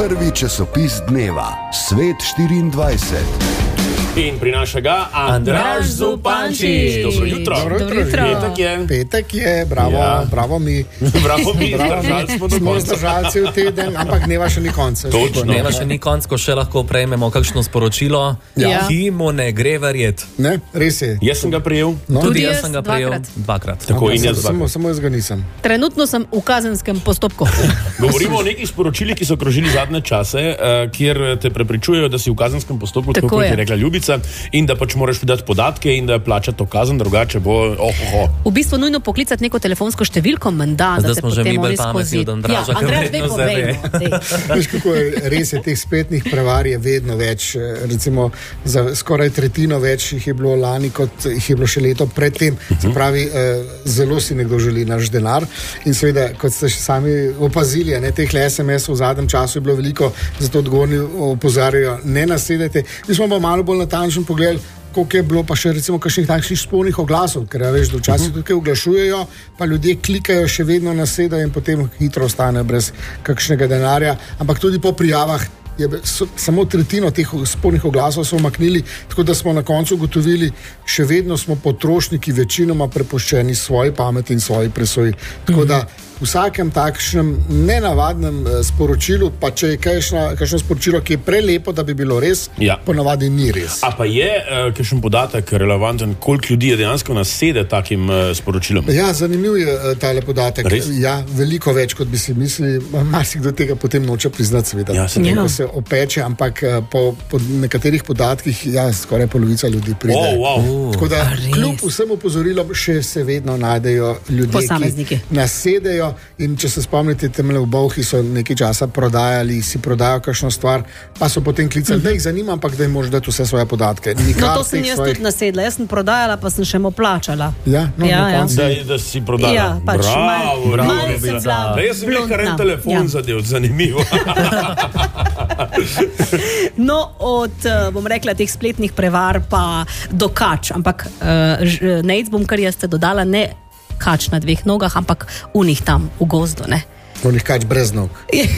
prvi časopis dneva, Svet 24. In prinaša ga Andraž Zupančič. Dobro jutro. Petek je, bravo mi. Bravo mi, smo zdržali cel teden, ampak dneva še ni konc. Dneva še ni konc, ko še lahko prejmemo kakšno sporočilo, ki mu ne gre verjet. Ne, res je. Jaz sem ga prejel. Tudi jaz sem ga prejel dvakrat. Tako in jaz dvakrat. Samo jaz ga nisem. Trenutno sem v kazenskem postopku. Govorimo o nekih sporočilih, ki so krožili zadnje čase, kjer te prepričujejo, da si v kazenskem postopku, tako kot je rekla Ljubica, in da pač moraš dati podatke in da plačati to kazen, drugače bo V bistvu nujno poklicati neko telefonsko številko, menda, da se potem oni skozi. Andrej, zdaj povejmo. Veš, kako je, res je, teh spletnih prevar je vedno več, recimo za skoraj tretjino več jih je bilo lani, kot jih je bilo še leto predtem. Se pravi, zelo si nekdo želi naš denar in seveda, kot ste še sami opazili, teh SMS-ov v zadnjem času je bilo veliko, zato odgovorni opozarjajo, ne nasedajte. Mi smo pa malo bolj natančno pogledali, koliko je bilo pa še recimo kakšnih takšnih spolnih oglasov, ker veš, da včasih tukaj oglašujejo, pa ljudje klikajo, še vedno nasedajo in potem hitro ostanejo brez kakšnega denarja, ampak tudi po prijavah samo tretjino teh spolnih oglasov so umaknili, tako da smo na koncu ugotovili, še vedno smo potrošniki večinoma prepuščeni svoji pameti in svoji presoji. Tako da v vsakem takšnem nenavadnem sporočilu, pa če je kakšno sporočilo, ki je prelepo, da bi bilo res, ponavadi ni res. A pa je kakšen podatek relevanten, koliko ljudi je dejansko nasede takim sporočilom? Ja, zanimiv je tale podatek. Res? Ja, veliko več, kot bi si mislili, marsikdo tega potem noče priznati, seveda. Se opeče, ampak po nekaterih podatkih, skoraj polovica ljudi pride. Tako da, kljub vsem opozorilom, še se vedno najdejo ljudje, ki nasedejo. In če se spomnite, temle v Bolhi so nekaj časa prodajali, si prodajo kakšno stvar, pa so potem klicali, da jih zanima, ampak da jim moraš dati vse svoje podatke. To sem jaz tudi nasedla. Jaz sem prodajala, pa sem še mu plačala. Da si prodala. Bravo. Jaz sem nekaj telefon zadev, zanimivo. No, od, bom rekla, teh spletnih prevar pa do kač, ampak nejc bom, kar jaz te dodala, ne kač na dveh nogah, ampak unih tam v gozdu, ne? Onih kač brez nog.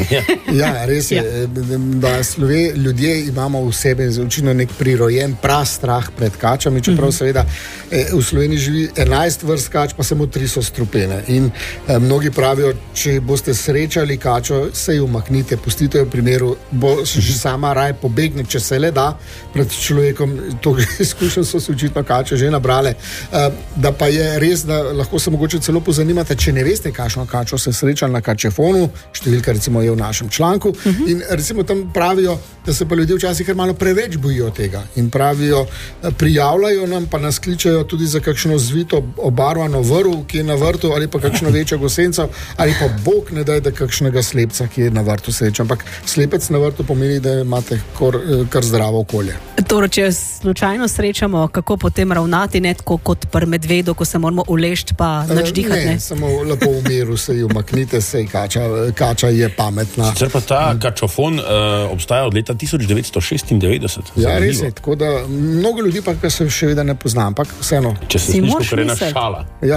Ja, res je. Da ljudje imamo v sebi očitno nek prirojen prastrah pred kačami, čeprav seveda v Sloveniji živi 11 vrst kač, pa samo 3 so strupene. In mnogi pravijo, če boste srečali kačo, se jo umaknite, pustite jo v primeru, bo že sama raj pobegne, če se le da pred človekom. To izkušnjo so se očitno kače že nabrale. Da pa je res, da lahko se mogoče celo pozanimate, če ne veste, kakšno kačo se srečali na kačefonu, številka recimo je v našem članku, in recimo tam pravijo, da se pa ljudje včasih kar malo preveč bojijo tega in pravijo, prijavljajo nam, pa nas kličajo tudi za kakšno zvito obarvano vrv, ki je na vrtu, ali pa kakšno večjo gosenco, ali pa Bog ne daj, da kakšnega slepca, ki je na vrtu sreča. Ampak slepec na vrtu pomeni, da imate kar zdravo okolje. Torej, če slučajno srečamo, kako potem ravnati, ne tako kot pri medvedu, ko se moramo ulešti pa nič dihati, ne? Samo lepo v miru se ji umaknite, sej kača je pametna. Sicer pa ta kačofon obstaja od leta 1996. Ja, res je, tako da mnogo ljudi pa se še vedno ne pozna, ampak vseeno. Če se sliši, kot je ena šala. Ja,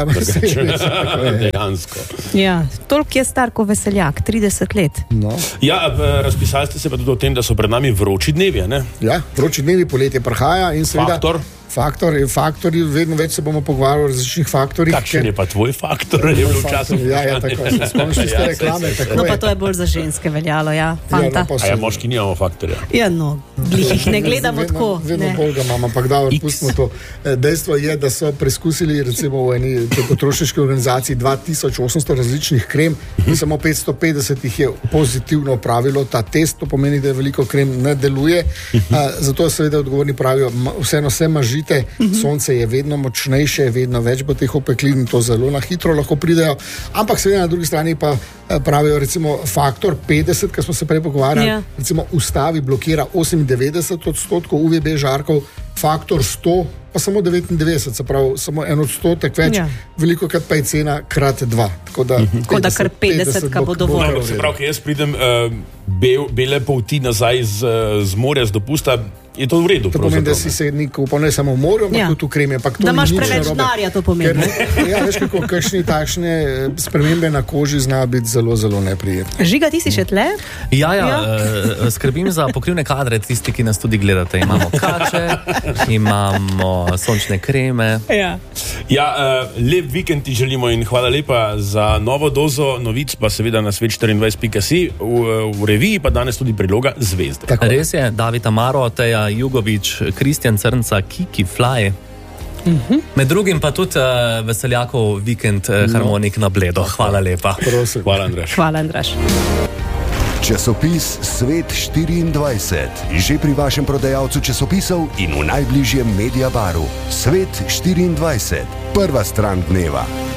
dejansko. Ja, toliko je star kot veseljak, 30 let. No. Ja, razpisali ste se pa tudi o tem, da so pred nami vroči dnevi, ne? Ja, vroči dnevi, poletje prihaja in seveda... Faktorji, vedno več se bomo pogovarjali o različnih faktorjih. Kakšen je pa tvoj faktor? Ja, tako se spomniš tiste reklame. No, pa to je bolj za ženske veljalo, fanta. Moški nimamo faktorja. Ja, no, jih ne gledamo tako. Vedno bolj ga imamo, ampak pustimo to. Dejstvo je, da so preizkusili recimo v eni potrošniški organizaciji 2800 različnih krem in samo 550 jih je pozitivno opravilo ta test, to pomeni, da je veliko krem ne deluje. Zato seveda odgovorni pravijo, vseeno se maži, sonce je vedno močnejše, vedno več bo teh opeklin in to zelo na hitro lahko pridejo, ampak seveda na drugi strani pa pravijo recimo faktor 50, kar smo se prej pogovarjali, recimo ustavi, blokira 98% UVB žarkov, faktor 100, pa samo 99, se pravi, samo 1% več, veliko krat pa je cena krat 2. Tako da kar 50 bo dovolj. Se pravi, ko jaz pridem bele polti nazaj z morja, z dopusta, je to v redu. To pomeni, da si se ni kupil ne samo v morju, ampak tudi v kremi. Da imaš preveč denarja, to pomeni. Ja, veš, kako kakšne takšne spremembe na koži zna biti zelo, zelo neprijetne. Žiga, ti si še tle? Ja. Skrbim za pokrivne kadre, tisti, ki nas tudi gledate. Imamo kače, imamo sončne kreme. Lep vikend ti želimo in hvala lepa za novo dozo novic, pa seveda na svet24.si, v reviji pa danes tudi priloga Zvezde. Res je, David Amaro, Teja Jugovič, Kristjan Crnca, Kiki Fly. Med drugim pa tudi Veseljakov vikend harmonik na Bledo. Hvala lepa. Hvala, Andraž. Hvala, Andraž. Časopis Svet 24. Že pri vašem prodajalcu časopisov in v najbližjem Mediabaru. Svet 24. Prva stran dneva.